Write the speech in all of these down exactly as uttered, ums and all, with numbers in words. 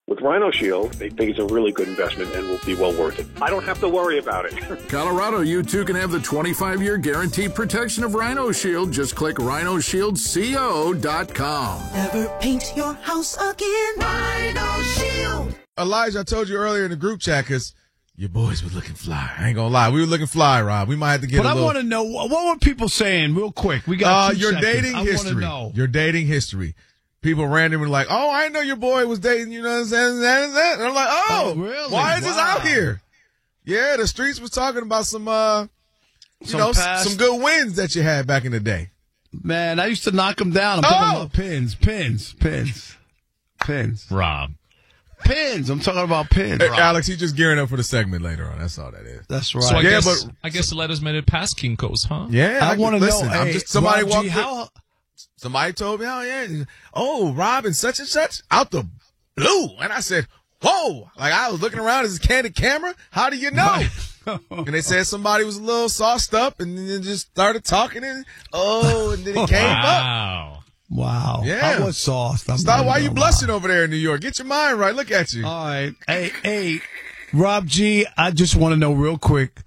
With Rhino Shield, they think it's a really good investment and will be well worth it. I don't have to worry about it. Colorado, you too can have the twenty-five year guaranteed protection of Rhino Shield. Just click rhino shield co dot com. Never paint your house again. Rhino Shield. Elijah, I told you earlier in the group chat because your boys were looking fly. I ain't gonna lie, we were looking fly, Rob. We might have to get. But a I little... want to know, what were people saying, real quick? We got uh, two your seconds. dating I history. want to know. Your dating history. People randomly like, oh, I didn't know your boy was dating, you know what I'm saying? And I'm like, oh, Oh, really? why is this Wow. out here? Yeah, the streets was talking about some, uh, you Some know, past- some good wins that you had back in the day. Man, I used to knock them down and put Oh! them up pins, pins, pins, pins, Rob. pins. I'm talking about pins. Hey, Alex, he's just gearing up for the segment later on. That's all that is. That's right. So I Yeah, guess but- I guess Letters made it past Kinko's, huh? Yeah, I want to know. listen, I'm Hey, just somebody Rob G, walked in- how? Somebody told me, oh, yeah, oh, Rob and such and such out the blue. And I said, whoa. Like, I was looking around, is this candid camera? How do you know? And they said somebody was a little sauced up and then just started talking and, oh, and then it came up. Wow. Wow. Yeah. I was sauced. I'm Stop, not why gonna you lie. blushing over there in New York? Get your mind right. Look at you. All right. Hey, hey, Rob G, I just want to know real quick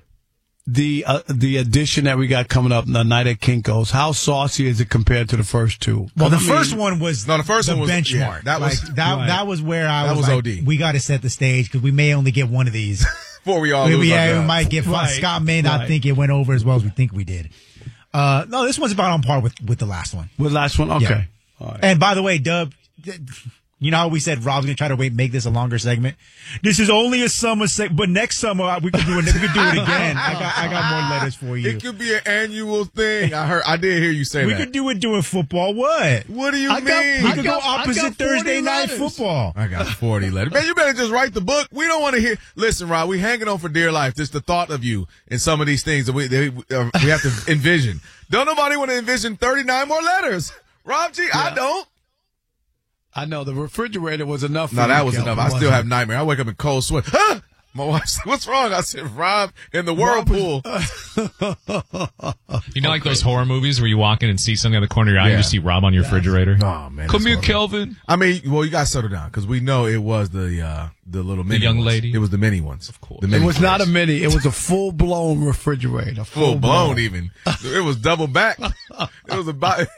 the uh, the edition that we got coming up, the night at Kinko's. How saucy is it compared to the first two? Well, the I mean, first one was No, the first the one was- benchmark. yeah, that was- Like, that, right. that was where I That was, was like, O D. we got to set the stage because we may only get one of these. Before we all we, lose we, our yeah, we jobs. might get fun. Right. Scott may not Right. think it went over as well as we think we did. Uh, no, this one's about on par with, with the last one. With the last one? Okay. Yeah. All right. And by the way, Dub, you know how we said Rob's gonna try to wait, make this a longer segment. This is only a summer segment, but next summer we could do it. We could do it again. I got, I got more letters for you. It could be an annual thing. I heard, I did hear you say We that. could do it doing football. What? What do you I mean? got- We I could got- go I opposite got forty Thursday night letters. football. I got forty letters. Man, you better just write the book. We don't want to hear. Listen, Rob, we hanging on for dear life. Just the thought of you in some of these things that we they, uh, we have to envision. Don't nobody want to envision thirty-nine more letters. Rob G, I don't. I know the refrigerator was enough. For No, you, that was Kelvin, enough. I wasn't still it? have nightmare. I wake up in cold sweat. Huh? My wife said, what's wrong? I said, Rob, in the whirlpool. You know, like those horror movies where you walk in and see something in the corner of your eye and Yeah. you just see Rob on your refrigerator. Oh, man. Come that's here, horrible. Kelvin. I mean, well, you got to settle down because we know it was the uh, the little mini young ones. lady? It was the mini ones. Of course. The It mini was not a ones. mini. It was a full blown refrigerator. full blown even. It was double back. It was about.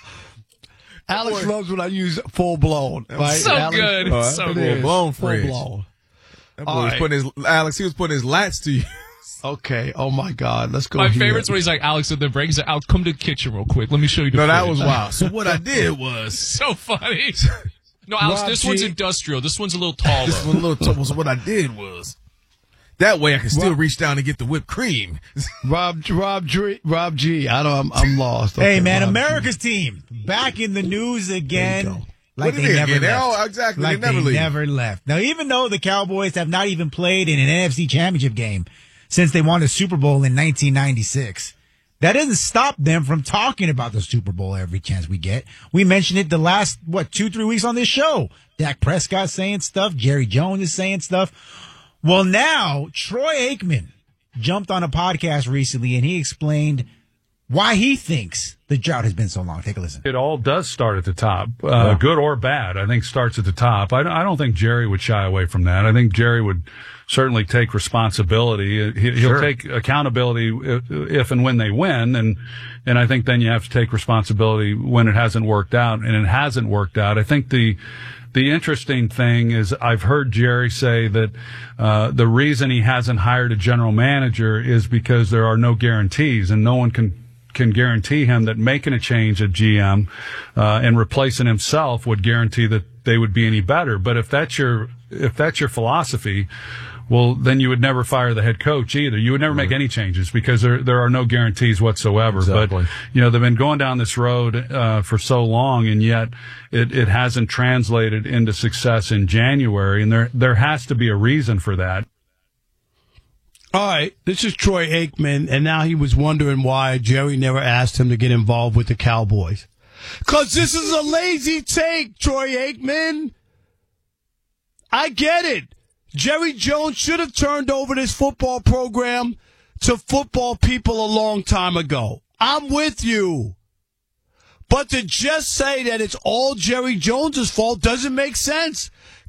Alex loves when I use full blown. Right? So Alex? good. Oh, So full good. blown Full fridge. blown. That boy All was right. putting his Alex. He was putting his lats to you. Okay. Oh my God. Let's go. My here. favorite's when he's like, Alex, at the break, he's like, I'll come to the kitchen real quick. Let me show you the No, that fridge." was wild. So what I did was So funny. No, Alex, Rob this G. one's industrial. This one's a little taller. this one a little. T- so what I did was that way I can still Rob- reach down and get the whipped cream. Rob Rob G. Rob G. I don't. I'm, I'm lost. Hey, Okay, man, Rob America's team back in the news again. There you go. Like What do they you mean never again? left. Oh, exactly. Like They never leave. never left. Now, even though the Cowboys have not even played in an N F C Championship game since they won the Super Bowl in nineteen ninety-six, that doesn't stop them from talking about the Super Bowl every chance we get. We mentioned it the last, what, two, three weeks on this show. Dak Prescott saying stuff. Jerry Jones is saying stuff. Well, now, Troy Aikman jumped on a podcast recently and he explained why he thinks the drought has been so long. Take a listen. It all does start at the top, uh, good or bad. I think starts at the top. I, I don't think Jerry would shy away from that. I think Jerry would certainly take responsibility. He, he'll Sure. take accountability if, if and when they win, and and I think then you have to take responsibility when it hasn't worked out, and it hasn't worked out. I think the the interesting thing is I've heard Jerry say that uh, the reason he hasn't hired a general manager is because there are no guarantees, and no one can. can guarantee him that making a change at G M uh, and replacing himself would guarantee that they would be any better. But if that's your if that's your philosophy, well, then you would never fire the head coach either. You would never make any changes because there there are no guarantees whatsoever. Exactly. But you know they've been going down this road uh, for so long, and yet it it hasn't translated into success in January, and there there has to be a reason for that. All right, this is Troy Aikman, and now he was wondering why Jerry never asked him to get involved with the Cowboys. Because this is a lazy take, Troy Aikman. I get it. Jerry Jones should have turned over this football program to football people a long time ago. I'm with you. But to just say that it's all Jerry Jones' fault doesn't make sense.